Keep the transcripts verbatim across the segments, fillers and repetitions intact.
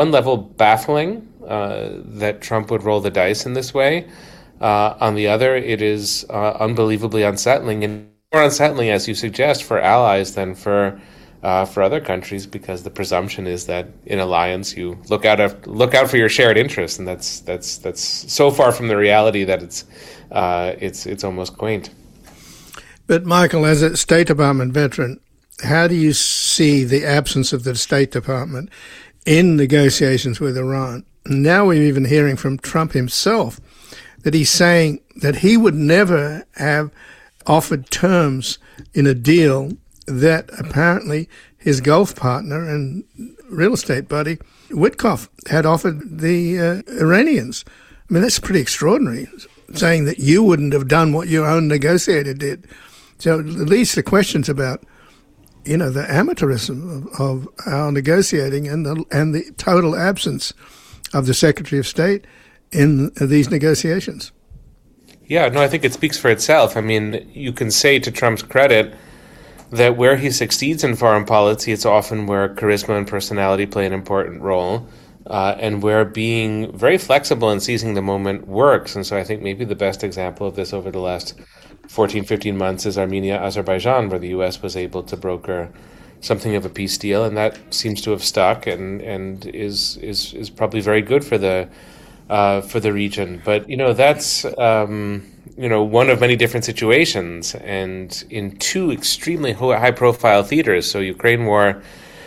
one level baffling uh, that Trump would roll the dice in this way. Uh, on the other, it is uh, unbelievably unsettling, and more unsettling, as you suggest, for allies than for uh, for other countries, because the presumption is that in alliance you look out of, look out for your shared interests, and that's that's that's so far from the reality that it's uh, it's it's almost quaint. But Michael, as a State Department veteran, how do you see the absence of the State Department in negotiations with Iran? Now we're even hearing from Trump himself that he's saying that he would never have offered terms in a deal that apparently his Gulf partner and real estate buddy, Witkoff, had offered the uh, Iranians. I mean, that's pretty extraordinary, saying that you wouldn't have done what your own negotiator did. So at least the questions about, you know, the amateurism of, of our negotiating and the, and the total absence of the Secretary of State in these negotiations. Yeah, no, I think it speaks for itself. I mean, you can say to Trump's credit that where he succeeds in foreign policy, it's often where charisma and personality play an important role, uh, and where being very flexible and seizing the moment works. And so I think maybe the best example of this over the last fourteen, fifteen months is Armenia, Azerbaijan, where the U S was able to broker something of a peace deal, and that seems to have stuck and, and is, is, is probably very good for the Uh, for the region. But, you know, that's, um, you know, one of many different situations, and in two extremely high-profile theaters, so Ukraine war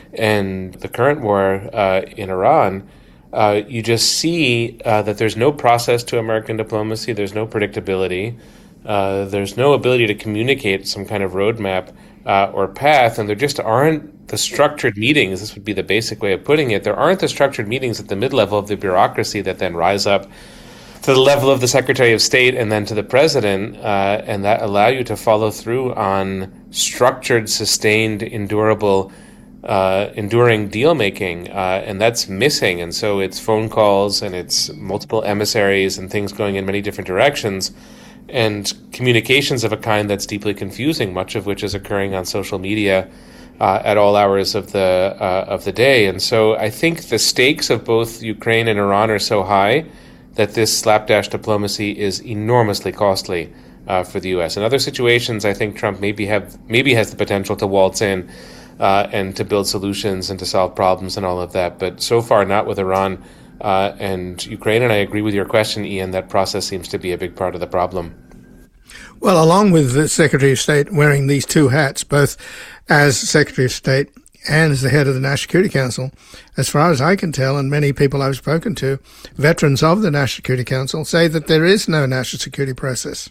and the current war uh, in Iran, uh, you just see uh, that there's no process to American diplomacy, there's no predictability, uh, there's no ability to communicate some kind of roadmap uh, or path, and there just aren't the structured meetings. This would be the basic way of putting it. There aren't the structured meetings at the mid-level of the bureaucracy that then rise up to the level of the Secretary of State and then to the President, uh, and that allow you to follow through on structured, sustained, endurable, uh, enduring deal-making, uh, and that's missing. And so it's phone calls and it's multiple emissaries and things going in many different directions, and communications of a kind that's deeply confusing, much of which is occurring on social media Uh, at all hours of the uh, of the day. And so I think the stakes of both Ukraine and Iran are so high that this slapdash diplomacy is enormously costly uh, for the U S. In other situations, I think Trump maybe have maybe has the potential to waltz in uh, and to build solutions and to solve problems and all of that. But so far, not with Iran uh, and Ukraine. And I agree with your question, Ian, that process seems to be a big part of the problem. Well, along with the Secretary of State wearing these two hats, both as Secretary of State and as the head of the National Security Council, as far as I can tell, and many people I've spoken to, veterans of the National Security Council, say that there is no national security process.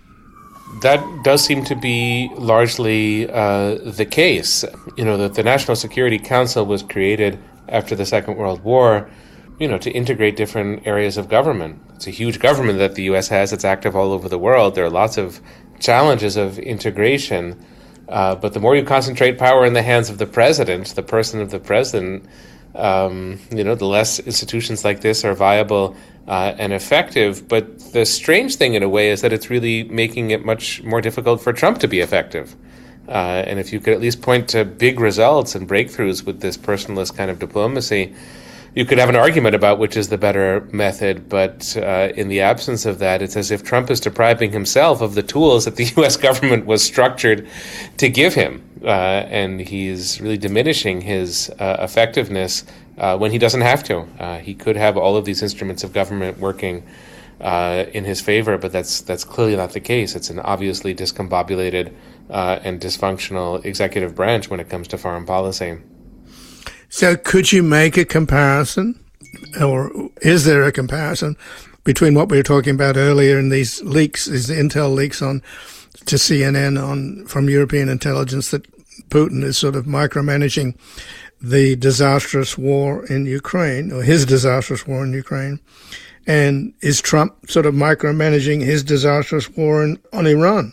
That does seem to be largely uh, the case. You know, that the National Security Council was created after the Second World War, you know, to integrate different areas of government. It's a huge government that the U S has. It's active all over the world. There are lots of challenges of integration. Uh, but the more you concentrate power in the hands of the president, the person of the president, um, you know, the less institutions like this are viable uh, and effective. But the strange thing, in a way, is that it's really making it much more difficult for Trump to be effective. Uh, and if you could at least point to big results and breakthroughs with this personalist kind of diplomacy, you could have an argument about which is the better method, but uh, in the absence of that, it's as if Trump is depriving himself of the tools that the U S government was structured to give him, uh, and he's really diminishing his uh, effectiveness uh, when he doesn't have to. Uh, he could have all of these instruments of government working uh, in his favor, but that's that's clearly not the case. It's an obviously discombobulated uh, and dysfunctional executive branch when it comes to foreign policy. So could you make a comparison, or is there a comparison between what we were talking about earlier in these leaks, these intel leaks on to C N N on from European intelligence, that Putin is sort of micromanaging the disastrous war in Ukraine, or his disastrous war in Ukraine, and is Trump sort of micromanaging his disastrous war in, on Iran?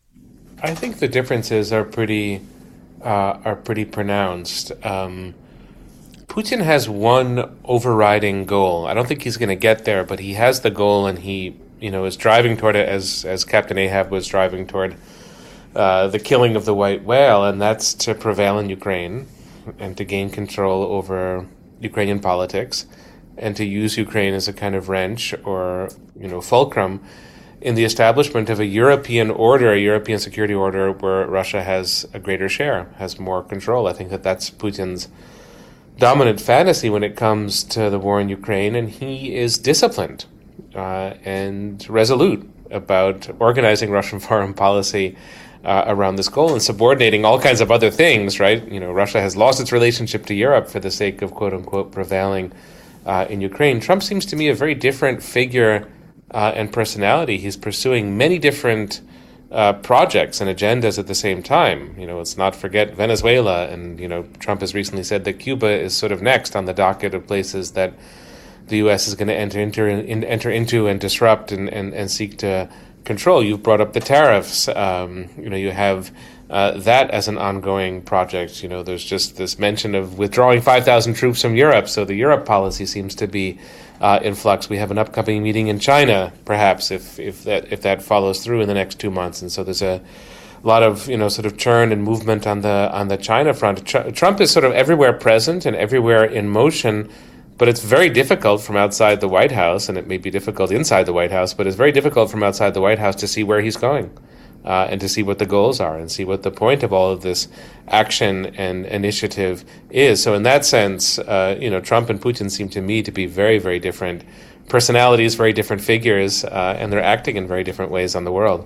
I think the differences are pretty uh, are pretty pronounced. Um, Putin has one overriding goal. I don't think he's going to get there, but he has the goal, and he, you know, is driving toward it as as Captain Ahab was driving toward uh, the killing of the white whale, and that's to prevail in Ukraine and to gain control over Ukrainian politics and to use Ukraine as a kind of wrench or, you know, fulcrum in the establishment of a European order, a European security order where Russia has a greater share, has more control. I think that that's Putin's dominant fantasy when it comes to the war in Ukraine, and he is disciplined uh, and resolute about organizing Russian foreign policy uh, around this goal and subordinating all kinds of other things, right? You know, Russia has lost its relationship to Europe for the sake of, quote-unquote, prevailing uh, in Ukraine. Trump seems to me a very different figure uh, and personality. He's pursuing many different uh, projects and agendas at the same time. You know, let's not forget Venezuela, and, you know, Trump has recently said that Cuba is sort of next on the docket of places that the U S is going to enter into, in, enter into and disrupt and, and, and seek to control. You've brought up the tariffs. Um, you know, you have uh, that as an ongoing project. You know, there's just this mention of withdrawing five thousand troops from Europe. So the Europe policy seems to be uh, in flux. We have an upcoming meeting in China, perhaps, if if that if that follows through in the next two months. And so there's a lot of, you know, sort of churn and movement on the on the China front. Tr- Trump is sort of everywhere present and everywhere in motion. But it's very difficult from outside the White House, and it may be difficult inside the White House, but it's very difficult from outside the White House to see where he's going uh, and to see what the goals are and see what the point of all of this action and initiative is. So in that sense, uh, you know, Trump and Putin seem to me to be very, very different personalities, very different figures, uh, and they're acting in very different ways on the world.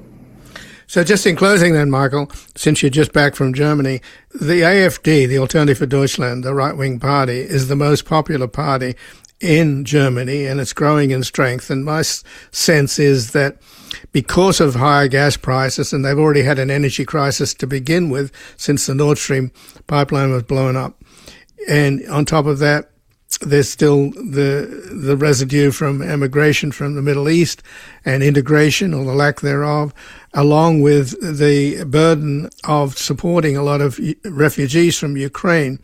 So just in closing then, Michael, since you're just back from Germany, the A F D, the Alternative for Deutschland, the right-wing party, is the most popular party in Germany, and it's growing in strength. And my sense is that because of higher gas prices, and they've already had an energy crisis to begin with since the Nord Stream pipeline was blown up, and on top of that, there's still the the residue from emigration from the Middle East and integration, or the lack thereof, along with the burden of supporting a lot of refugees from Ukraine.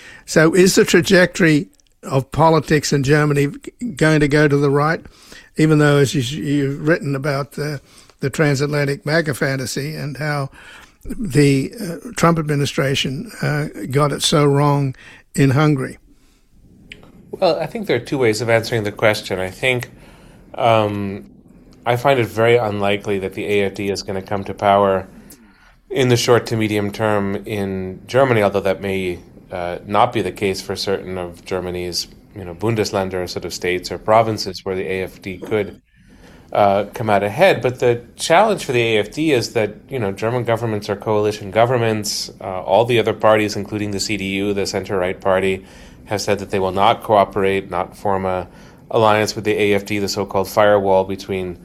So is the trajectory of politics in Germany going to go to the right, even though, as you, you've written about the, the transatlantic MAGA fantasy and how the uh, Trump administration uh, got it so wrong in Hungary? Well, I think there are two ways of answering the question. I think um, I find it very unlikely that the A F D is going to come to power in the short to medium term in Germany, although that may uh, not be the case for certain of Germany's, you know, Bundesländer, sort of states or provinces where the A F D could uh, come out ahead. But the challenge for the A F D is that, you know, German governments are coalition governments. Uh, all the other parties, including the C D U, the center-right party, have said that they will not cooperate, not form a alliance with the A F D, the so-called firewall between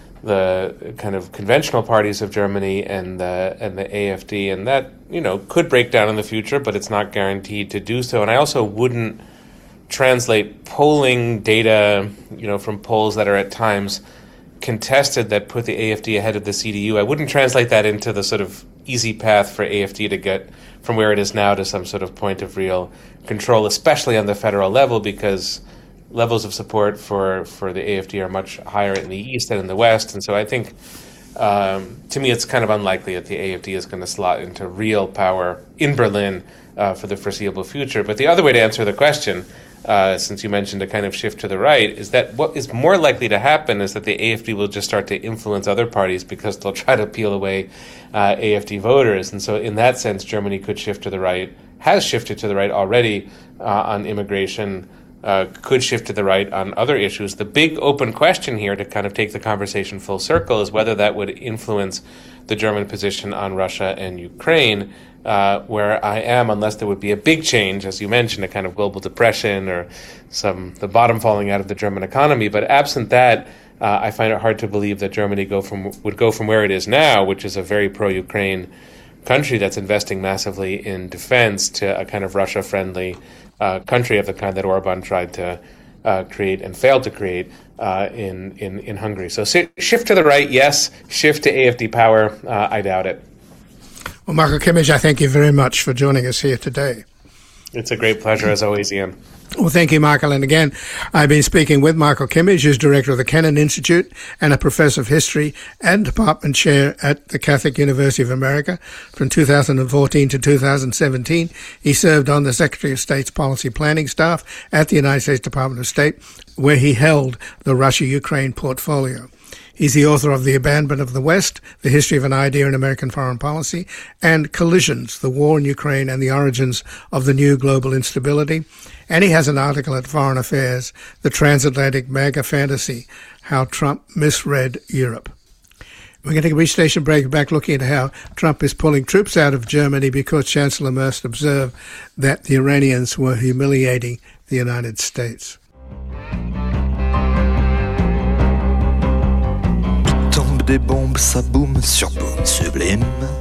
the kind of conventional parties of Germany and the and the A F D, and that, you know, could break down in the future, but it's not guaranteed to do so. And I also wouldn't translate polling data, you know, from polls that are at times contested that put the A F D ahead of the C D U. I wouldn't translate that into the sort of easy path for A F D to get from where it is now to some sort of point of real control, especially on the federal level, because levels of support for, for the A F D are much higher in the East than in the West. And so I think, um, to me, it's kind of unlikely that the A F D is going to slot into real power in Berlin uh, for the foreseeable future. But the other way to answer the question, uh, since you mentioned a kind of shift to the right, is that what is more likely to happen is that the A F D will just start to influence other parties because they'll try to peel away uh, A F D voters. And so in that sense, Germany could shift to the right, has shifted to the right already uh, on immigration, uh, could shift to the right on other issues. The big open question here, to kind of take the conversation full circle, is whether that would influence the German position on Russia and Ukraine, uh, where I am, unless there would be a big change, as you mentioned, a kind of global depression or some the bottom falling out of the German economy. But absent that, uh, I find it hard to believe that Germany go from would go from where it is now, which is a very pro-Ukraine country that's investing massively in defense, to a kind of Russia-friendly uh, country of the kind that Orban tried to uh, create and failed to create uh, in, in, in Hungary. So si- shift to the right, yes. Shift to A F D power, uh, I doubt it. Well, Michael Kimmage, I thank you very much for joining us here today. It's a great pleasure, as always, Ian. Well, thank you, Michael. And again, I've been speaking with Michael Kimmage, who's director of the Kennan Institute and a professor of history and department chair at the Catholic University of America. From two thousand fourteen to two thousand seventeen, he served on the Secretary of State's policy planning staff at the United States Department of State, where he held the Russia-Ukraine portfolio. He's the author of The Abandonment of the West, The History of an Idea in American Foreign Policy, and Collisions, The War in Ukraine and the Origins of the New Global Instability. And he has an article at Foreign Affairs, The Transatlantic MAGA Fantasy, How Trump Misread Europe. We're going to take a brief station break, back looking at how Trump is pulling troops out of Germany because Chancellor Merz observed that the Iranians were humiliating the United States. Des bombes, ça boum sur boum sublime.